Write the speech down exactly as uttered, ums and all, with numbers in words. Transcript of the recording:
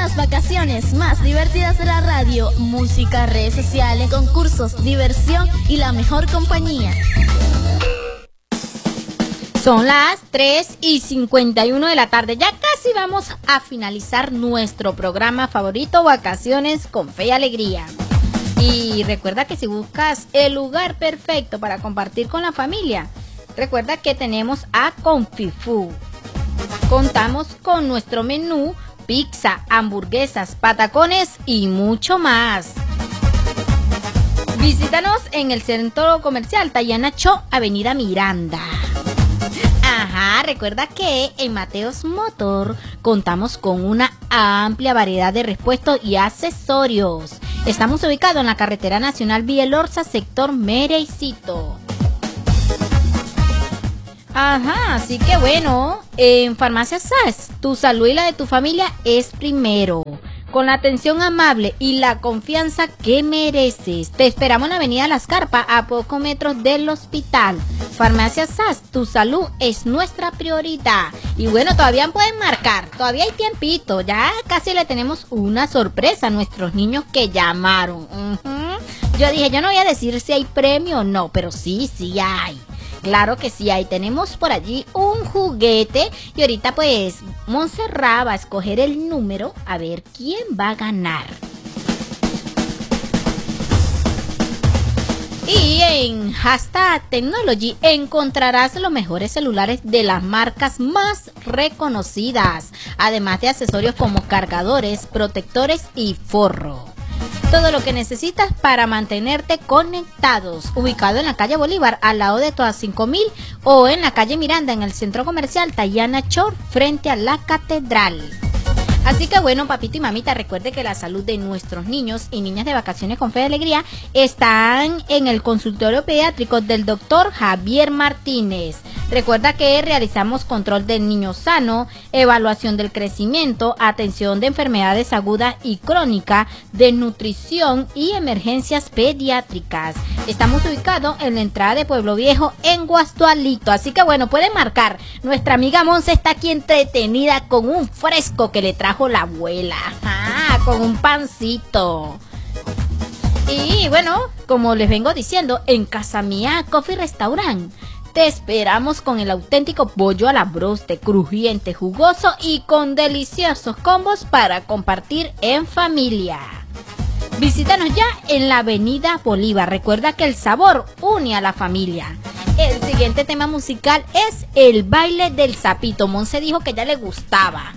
las vacaciones más divertidas de la radio, música, redes sociales, concursos, diversión y la mejor compañía. Son las tres y cincuenta y uno de la tarde. Ya casi vamos a finalizar nuestro programa favorito, Vacaciones con Fe y Alegría. Y recuerda que si buscas el lugar perfecto para compartir con la familia, recuerda que tenemos a Confifu. Contamos con nuestro menú, pizza, hamburguesas, patacones y mucho más. Visítanos en el Centro Comercial Tayana Cho, Avenida Miranda. Ajá, recuerda que en Mateos Motor contamos con una amplia variedad de repuestos y accesorios. Estamos ubicados en la carretera nacional Vielorza, sector Merecito. Ajá, así que bueno, en Farmacia S A S, tu salud y la de tu familia es primero. Con la atención amable y la confianza que mereces. Te esperamos en la avenida Las Carpas, a pocos metros del hospital. Farmacia S A S, tu salud es nuestra prioridad. Y bueno, todavía pueden marcar, todavía hay tiempito. Ya casi le tenemos una sorpresa a nuestros niños que llamaron. Uh-huh. Yo dije, yo no voy a decir si hay premio o no, pero sí, sí hay. Claro que sí, ahí tenemos por allí un juguete y ahorita pues Montserrat va a escoger el número a ver quién va a ganar. Y en Hashtag Technology encontrarás los mejores celulares de las marcas más reconocidas, además de accesorios como cargadores, protectores y forro. Todo lo que necesitas para mantenerte conectados. Ubicado en la calle Bolívar, al lado de Todas cinco mil, o en la calle Miranda, en el Centro Comercial Tayana Chor, frente a la Catedral. Así que bueno, papito y mamita, recuerde que la salud de nuestros niños y niñas de Vacaciones con Fe y Alegría están en el consultorio pediátrico del doctor Javier Martínez. Recuerda que realizamos control del niño sano, evaluación del crecimiento, atención de enfermedades agudas y crónicas, desnutrición y emergencias pediátricas. Estamos ubicados en la entrada de Pueblo Viejo, en Guastualito. Así que bueno, pueden marcar. Nuestra amiga Monse está aquí entretenida con un fresco que le trajo la abuela. Ah, con un pancito. Y bueno, como les vengo diciendo, en Casa Mía Coffee Restaurant te esperamos con el auténtico pollo a la broste, crujiente, jugoso y con deliciosos combos para compartir en familia. Visítanos ya en la avenida Bolívar. Recuerda que el sabor une a la familia. El siguiente tema musical es el baile del sapito. Monse dijo que ya le gustaba.